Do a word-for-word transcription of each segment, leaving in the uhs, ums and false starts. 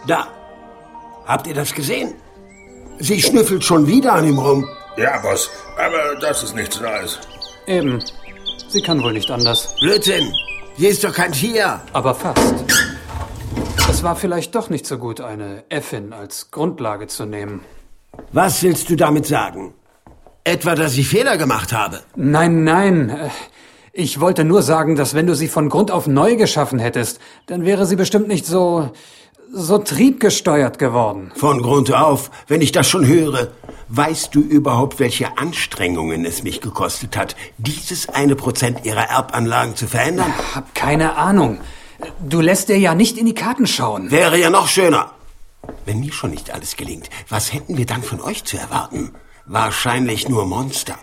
Da. Habt ihr das gesehen? Sie schnüffelt schon wieder an ihm rum. Ja, Boss, aber das ist nichts Neues. Eben. Sie kann wohl nicht anders. Blödsinn. Sie ist doch kein Tier. Aber fast. Es war vielleicht doch nicht so gut, eine Äffin als Grundlage zu nehmen. Was willst du damit sagen? Etwa, dass ich Fehler gemacht habe? Nein, nein. Ich wollte nur sagen, dass wenn du sie von Grund auf neu geschaffen hättest, dann wäre sie bestimmt nicht so... so triebgesteuert geworden. Von Grund auf, wenn ich das schon höre. Weißt du überhaupt, welche Anstrengungen es mich gekostet hat, dieses eine Prozent ihrer Erbanlagen zu verändern? Ich hab keine Ahnung. Du lässt dir ja nicht in die Karten schauen. Wäre ja noch schöner. Wenn mir schon nicht alles gelingt, was hätten wir dann von euch zu erwarten? Wahrscheinlich nur Monster.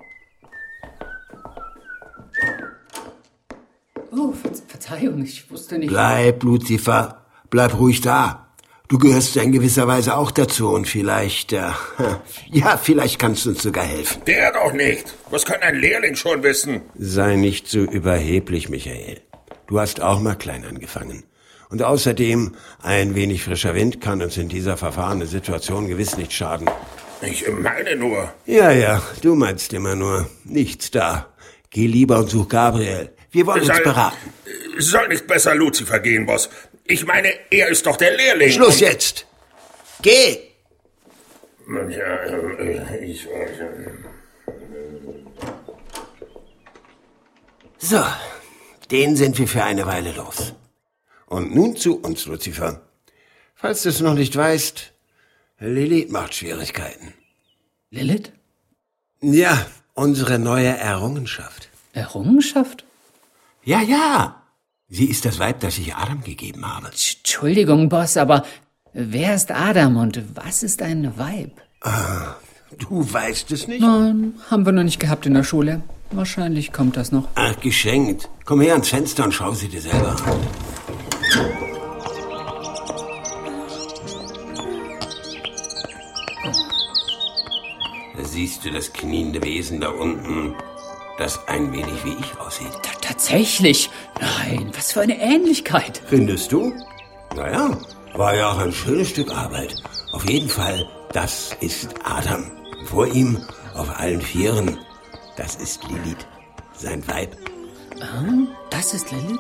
Oh, Ver Verzeihung, ich wusste nicht... Bleib, Lucifer. Bleib ruhig da. Du gehörst ja in gewisser Weise auch dazu und vielleicht, äh, ja, vielleicht kannst du uns sogar helfen. Der doch nicht. Was kann ein Lehrling schon wissen? Sei nicht so überheblich, Michael. Du hast auch mal klein angefangen. Und außerdem, ein wenig frischer Wind kann uns in dieser verfahrenen Situation gewiss nicht schaden. Ich meine nur. Ja, ja, du meinst immer nur. Nichts da. Geh lieber und such Gabriel. Wir wollen uns beraten. Soll nicht besser Lucifer gehen, Boss. Ich meine, er ist doch der Lehrling. Schluss jetzt. Geh. Ja, ich... So, den sind wir für eine Weile los. Und nun zu uns, Lucifer. Falls du es noch nicht weißt, Lilith macht Schwierigkeiten. Lilith? Ja, unsere neue Errungenschaft. Errungenschaft? Ja, ja. Sie ist das Weib, das ich Adam gegeben habe. Entschuldigung, Boss, aber wer ist Adam und was ist ein Weib? Ah, du weißt es nicht? Nein, haben wir noch nicht gehabt in der Schule. Wahrscheinlich kommt das noch. Ach, geschenkt. Komm her ans Fenster und schau sie dir selber an. Da siehst du das kniende Wesen da unten, das ein wenig wie ich aussieht. T tatsächlich? Nein, was für eine Ähnlichkeit. Findest du? Naja, war ja auch ein schönes Stück Arbeit. Auf jeden Fall, das ist Adam. Vor ihm, auf allen Vieren, das ist Lilith, sein Weib. Ah, das ist Lilith?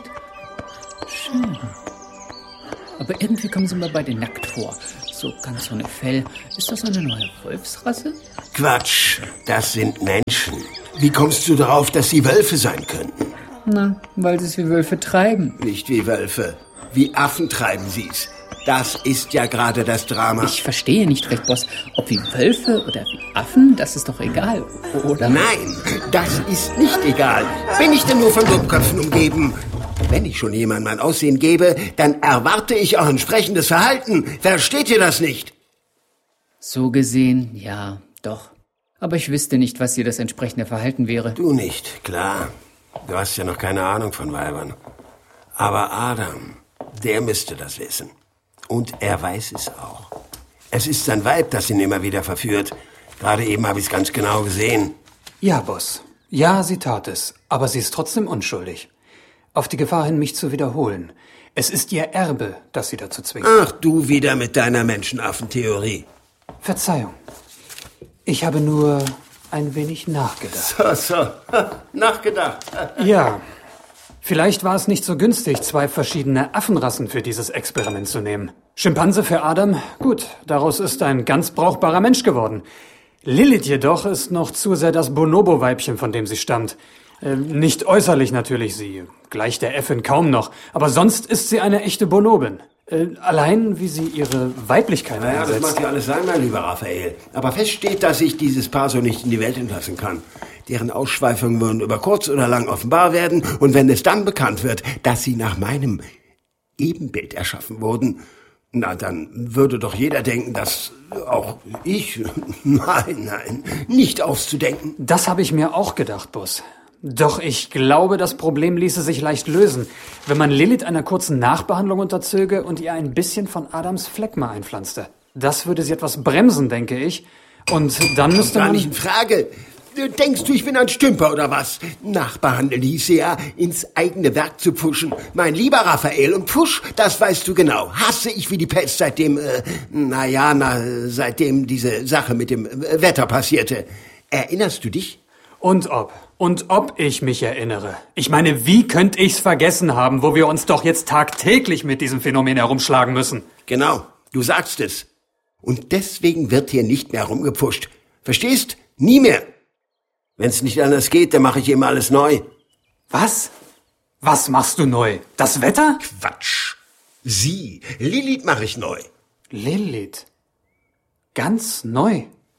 Schön. Aber irgendwie kommen sie mir beide nackt vor. So ganz ohne Fell. Ist das eine neue Wolfsrasse? Quatsch, das sind Menschen. Wie kommst du darauf, dass sie Wölfe sein könnten? Na, weil sie es wie Wölfe treiben. Nicht wie Wölfe, wie Affen treiben sie's. Das ist ja gerade das Drama. Ich verstehe nicht recht, Boss. Ob wie Wölfe oder wie Affen, das ist doch egal, oder? Nein, das ist nicht egal. Bin ich denn nur von Dummköpfen umgeben? Wenn ich schon jemandem mein Aussehen gebe, dann erwarte ich auch entsprechendes Verhalten. Versteht ihr das nicht? So gesehen, ja, doch. Aber ich wüsste nicht, was hier das entsprechende Verhalten wäre. Du nicht, klar. Du hast ja noch keine Ahnung von Weibern. Aber Adam, der müsste das wissen. Und er weiß es auch. Es ist sein Weib, das ihn immer wieder verführt. Gerade eben habe ich es ganz genau gesehen. Ja, Boss. Ja, sie tat es. Aber sie ist trotzdem unschuldig. Auf die Gefahr hin, mich zu wiederholen. Es ist ihr Erbe, das sie dazu zwingt. Ach, du wieder mit deiner Menschenaffentheorie. Verzeihung. Ich habe nur ein wenig nachgedacht. So, so. Nachgedacht. Ja. Vielleicht war es nicht so günstig, zwei verschiedene Affenrassen für dieses Experiment zu nehmen. Schimpanse für Adam, gut, daraus ist ein ganz brauchbarer Mensch geworden. Lilith jedoch ist noch zu sehr das Bonobo-Weibchen, von dem sie stammt. Äh, nicht äußerlich natürlich, sie gleicht der Äffin kaum noch, aber sonst ist sie eine echte Bonobin. Äh, allein, wie sie ihre Weiblichkeit naja, einsetzt. Das mag ja alles sein, mein lieber Raphael. Aber fest steht, dass ich dieses Paar so nicht in die Welt entlassen kann. Deren Ausschweifungen würden über kurz oder lang offenbar werden. Und wenn es dann bekannt wird, dass sie nach meinem Ebenbild erschaffen wurden, na, dann würde doch jeder denken, dass auch ich... Nein, nein, nicht auszudenken. Das habe ich mir auch gedacht, Boss. Doch ich glaube, das Problem ließe sich leicht lösen, wenn man Lilith einer kurzen Nachbehandlung unterzöge und ihr ein bisschen von Adams Phlegma einpflanzte. Das würde sie etwas bremsen, denke ich. Und dann müsste Gar man... nicht in Frage. Denkst du, ich bin ein Stümper oder was? Nachbehandeln hieße ja, ins eigene Werk zu pfuschen. Mein lieber Raphael, und Pfusch, das weißt du genau, hasse ich wie die Pest, seitdem, äh, na ja, na, seitdem diese Sache mit dem äh, Wetter passierte. Erinnerst du dich? Und ob. Und ob ich mich erinnere. Ich meine, wie könnte ich's vergessen haben, wo wir uns doch jetzt tagtäglich mit diesem Phänomen herumschlagen müssen? Genau, du sagst es. Und deswegen wird hier nicht mehr rumgepfuscht. Verstehst? Nie mehr. Wenn's nicht anders geht, dann mache ich eben alles neu. Was? Was machst du neu? Das Wetter? Quatsch. Sie, Lilith mache ich neu. Lilith? Ganz neu?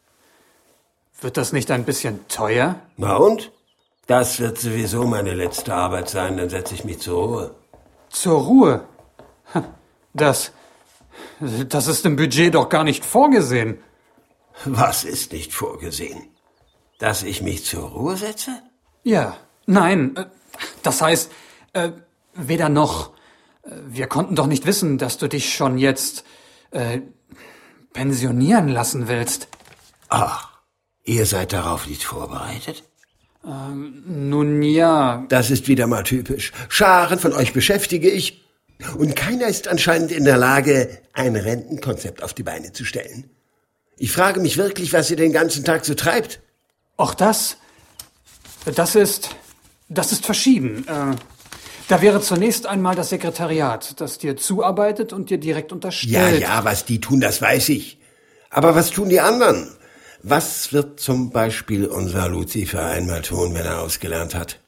Wird das nicht ein bisschen teuer? Na und? Das wird sowieso meine letzte Arbeit sein, dann setze ich mich zur Ruhe. Zur Ruhe? Das... Das ist im Budget doch gar nicht vorgesehen. Was ist nicht vorgesehen? Dass ich mich zur Ruhe setze? Ja, nein, das heißt, äh, weder noch. Wir konnten doch nicht wissen, dass du dich schon jetzt äh, pensionieren lassen willst. Ach, ihr seid darauf nicht vorbereitet? Ähm, nun ja. Das ist wieder mal typisch. Scharen von euch beschäftige ich und keiner ist anscheinend in der Lage, ein Rentenkonzept auf die Beine zu stellen. Ich frage mich wirklich, was ihr den ganzen Tag so treibt. Auch das, das ist, das ist verschieden. Äh, da wäre zunächst einmal das Sekretariat, das dir zuarbeitet und dir direkt unterstellt. Ja, ja, was die tun, das weiß ich. Aber was tun die anderen? Was wird zum Beispiel unser Luzifer einmal tun, wenn er ausgelernt hat?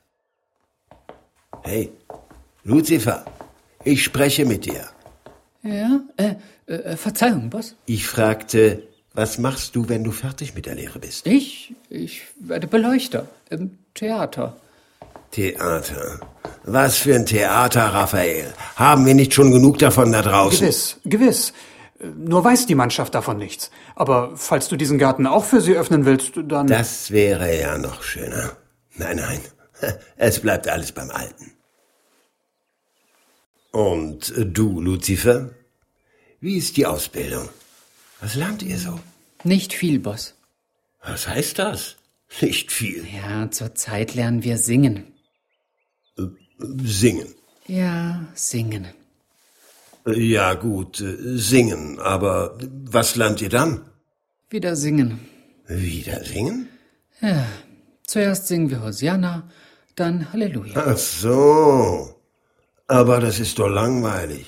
Hey, Luzifer, ich spreche mit dir. Ja, äh, äh, Verzeihung, Boss. Ich fragte, was machst du, wenn du fertig mit der Lehre bist? Ich? Ich werde Beleuchter im Theater. Theater? Was für ein Theater, Raphael? Haben wir nicht schon genug davon da draußen? Gewiss, gewiss. Nur weiß die Mannschaft davon nichts. Aber falls du diesen Garten auch für sie öffnen willst, dann... Das wäre ja noch schöner. Nein, nein, es bleibt alles beim Alten. Und du, Luzifer? Wie ist die Ausbildung? Was lernt ihr so? Nicht viel, Boss. Was heißt das? Nicht viel. Ja, zurzeit lernen wir singen. Äh, singen? Ja, singen. Ja gut, singen, aber was lernt ihr dann? Wieder singen. Wieder singen? Ja, zuerst singen wir Hosianna, dann Halleluja. Ach so, aber das ist doch langweilig.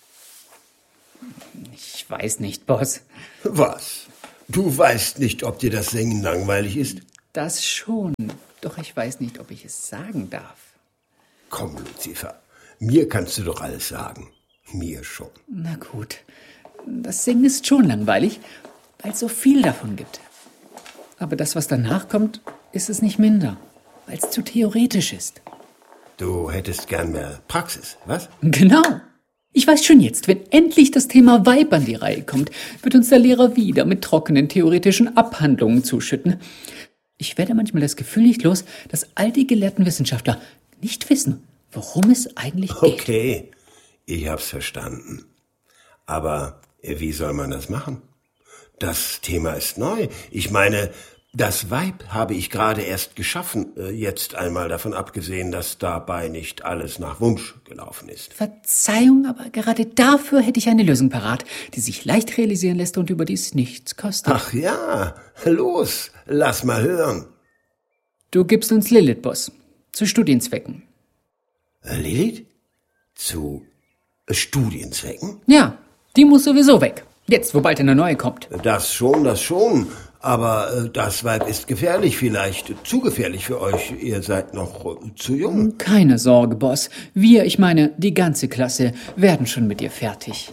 Ich weiß nicht, Boss. Was? Du weißt nicht, ob dir das Singen langweilig ist? Das schon, doch ich weiß nicht, ob ich es sagen darf. Komm, Luzifer, mir kannst du doch alles sagen. Mir schon. Na gut, das Singen ist schon langweilig, weil es so viel davon gibt. Aber das, was danach kommt, ist es nicht minder, weil es zu theoretisch ist. Du hättest gern mehr Praxis, was? Genau. Ich weiß schon jetzt, wenn endlich das Thema Weib an die Reihe kommt, wird uns der Lehrer wieder mit trockenen theoretischen Abhandlungen zuschütten. Ich werde manchmal das Gefühl nicht los, dass all die gelehrten Wissenschaftler nicht wissen, worum es eigentlich geht. Okay. Ich hab's verstanden. Aber wie soll man das machen? Das Thema ist neu. Ich meine, das Weib habe ich gerade erst geschaffen, jetzt einmal davon abgesehen, dass dabei nicht alles nach Wunsch gelaufen ist. Verzeihung, aber gerade dafür hätte ich eine Lösung parat, die sich leicht realisieren lässt und überdies nichts kostet. Ach ja, los, lass mal hören. Du gibst uns Lilith, Boss, zu Studienzwecken. Äh, Lilith? Zu Studienzwecken? Ja, die muss sowieso weg. Jetzt, wo bald eine neue kommt. Das schon, das schon. Aber äh, das Weib ist gefährlich, vielleicht zu gefährlich für euch. Ihr seid noch äh, zu jung. Keine Sorge, Boss. Wir, ich meine, die ganze Klasse, werden schon mit ihr fertig.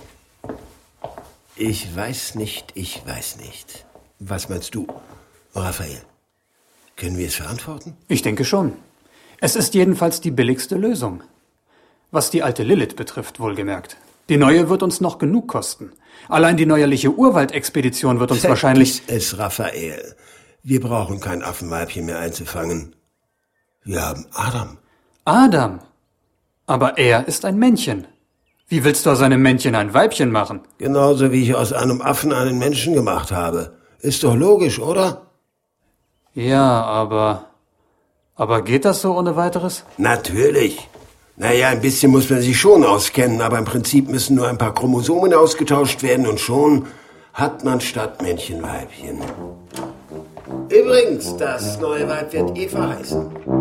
Ich weiß nicht, ich weiß nicht. Was meinst du, Raphael? Können wir es verantworten? Ich denke schon. Es ist jedenfalls die billigste Lösung. Was die alte Lilith betrifft, wohlgemerkt. Die neue wird uns noch genug kosten. Allein die neuerliche Urwaldexpedition wird uns wahrscheinlich... Vergiss es, Raphael. Wir brauchen kein Affenweibchen mehr einzufangen. Wir haben Adam. Adam? Aber er ist ein Männchen. Wie willst du aus einem Männchen ein Weibchen machen? Genauso wie ich aus einem Affen einen Menschen gemacht habe. Ist doch logisch, oder? Ja, aber... Aber geht das so ohne weiteres? Natürlich. Naja, ein bisschen muss man sich schon auskennen, aber im Prinzip müssen nur ein paar Chromosomen ausgetauscht werden und schon hat man statt Männchen Weibchen. Übrigens, das neue Weib wird Eva heißen.